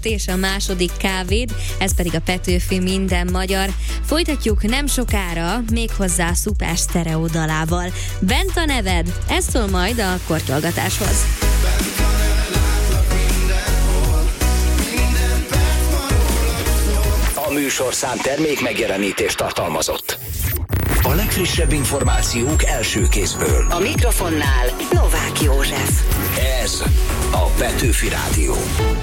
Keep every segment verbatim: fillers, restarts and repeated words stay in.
és a második kávéd, ez pedig a Petőfi Minden Magyar. Folytatjuk nem sokára, méghozzá szuper sztereó dalával. Bent a neved, ez szól majd a kortyolgatáshoz. A műsorszám termék megjelenítést tartalmazott. A legfrissebb információk első kézből. A mikrofonnál Novák József. Ez a Petőfi Rádió.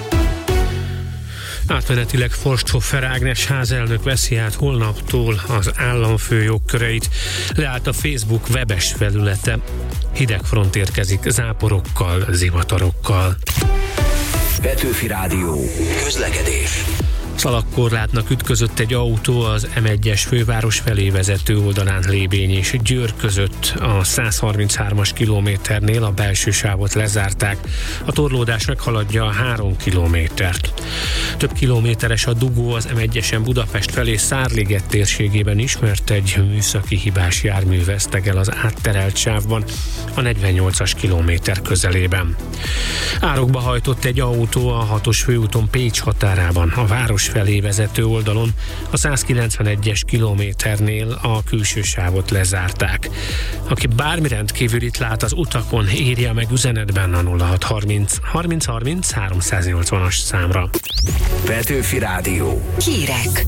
Átmenetileg Forsthofer Ágnes házelnök veszi át holnaptól az államfő jogköreit. Leállt a Facebook webes felülete. Hidegfront érkezik záporokkal, zivatarokkal. Petőfi Rádió. Közlekedés. Szalagkorlátnak ütközött egy autó az em egyes főváros felé vezető oldalán Lébény és Győr között. A száz harminchárom kilométernél a belső sávot lezárták. A torlódás meghaladja a három kilométert. Több kilométeres a dugó az em egyesen Budapest felé Szárliget térségében is, mert egy műszaki hibás jármű vesztegel az átterelt sávban a negyvennyolcas kilométer közelében. Árokba hajtott egy autó a hatos főúton Pécs határában, a város felé vezető oldalon, a száz kilencvenegyes kilométernél a külső sávot lezárták. Aki bármi rendkívülit lát az utakon, írja meg üzenetben a nulla hat harminc harminc harminc háromszáznyolcvanas számra. Petőfi Rádió. Hírek.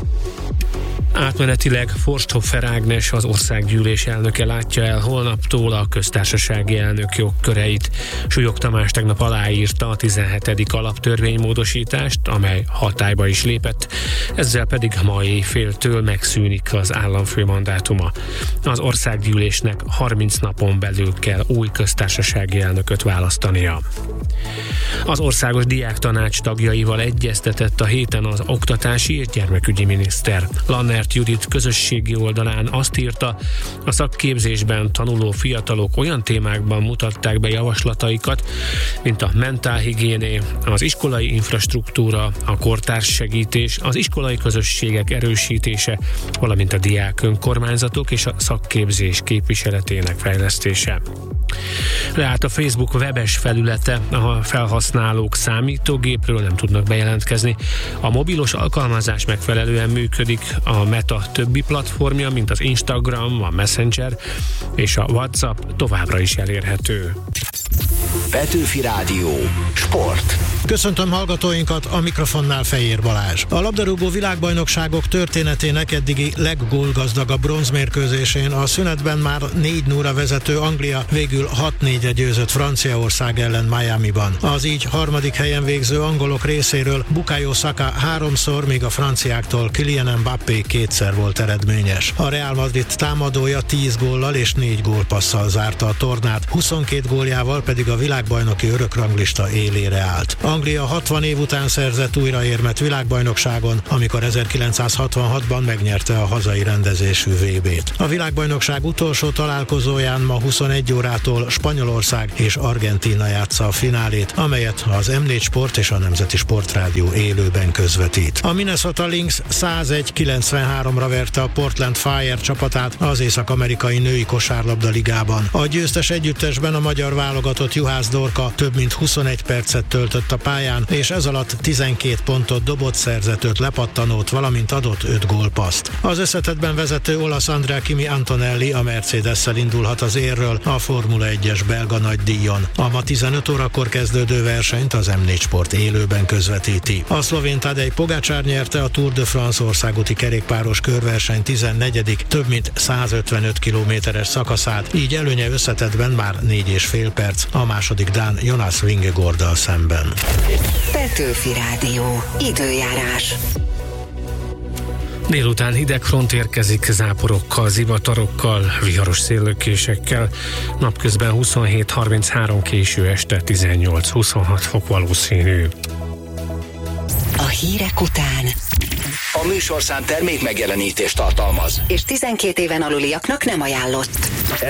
Átmenetileg Forsthofer Ágnes, az országgyűlés elnöke látja el holnaptól a köztársasági elnök jogköreit. Súlyog Tamás tegnap aláírta a tizenhetedik alaptörvénymódosítást, amely hatályba is lépett, ezzel pedig ma éjféltől megszűnik az államfő mandátuma. Az országgyűlésnek harminc napon belül kell új köztársasági elnököt választania. Az Országos Diáktanács tagjaival egyeztetett a héten az oktatási és gyermekügyi miniszter. Lannert Judit közösségi oldalán azt írta, a szakképzésben tanuló fiatalok olyan témákban mutatták be javaslataikat, mint a mentálhigiéné, az iskolai infrastruktúra, a kortárs segítés, az iskolai közösségek erősítése, valamint a diák önkormányzatok és a szakképzés képviseletének fejlesztése. Leállt a Facebook webes felülete, a felhasználók számítógépről nem tudnak bejelentkezni. A mobilos alkalmazás megfelelően működik, a Meta többi platformja, mint az Instagram, a Messenger és a WhatsApp továbbra is elérhető. Petőfi Rádió. Sport. Köszöntöm hallgatóinkat, a mikrofonnál Fejér Balázs. A labdarúgó világbajnokságok történetének eddigi leggólgazdagabb bronzmérkőzésén a szünetben már négy nulla vezető Anglia végül hat négyre győzött Franciaország ellen Miamiban. Az így harmadik helyen végző angolok részéről Bukayo Saka háromszor, míg a franciáktól Kylian Mbappé kétszer volt eredményes. A Real Madrid támadója tíz góllal és négy gólpasszal zárta a tornát, huszonkét góljával pedig a világbajnoki örökranglista élére állt. Anglia hatvan év után szerzett újraérmet világbajnokságon, amikor ezerkilencszázhatvanhatban megnyerte a hazai rendezésű vé bét. A világbajnokság utolsó találkozóján ma huszonegy órától Spanyolország és Argentína játsza a finálét, amelyet az em négy Sport és a Nemzeti Sportrádió élőben közvetít. A Minnesota Lynx százegy kilencvenháromra verte a Portland Fire csapatát az észak-amerikai női kosárlabda ligában. A győztes együttesben a magyar válogatott Juhász Dorka több mint huszonegy percet töltött a pályán, és ez alatt tizenkét pontot dobott, szerzett öt lepattanót, valamint adott öt gólpaszt. Az összetettben vezető olasz Andrea Kimi Antonelli a Mercedes-szel indulhat az érről a Formula egyes belga nagydíjon. A ma tizenöt órakor kezdődő versenyt az em négy Sport élőben közvetíti. A szlovén Tadej Pogačar nyerte a Tour de France országúti kerékpáros körverseny tizennegyedik több mint százötvenöt kilométeres szakaszát, így előnye összetettben már négy és fél perc a második dán Jonas Vingegaarddal szemben. Petőfi Rádió. Időjárás. Délután hidegfront érkezik záporokkal, zivatarokkal, viharos széllökésekkel. Napközben huszonhét harminchárom, késő este tizennyolc huszonhat fok valószínű. A hírek után A műsorszám termék megjelenítést tartalmaz. és tizenkét éven aluliaknak nem ajánlott.